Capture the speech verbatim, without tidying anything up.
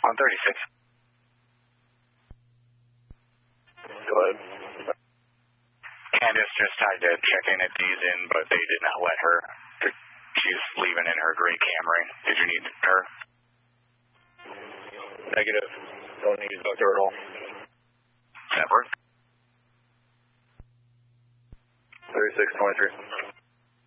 On thirty-six. Go ahead. Candace just tried to check in at D's Inn, but they did not let her. She's leaving in her gray Camry. Did you need her? Negative. Don't need Doctor at all. Network? thirty-six twenty-three.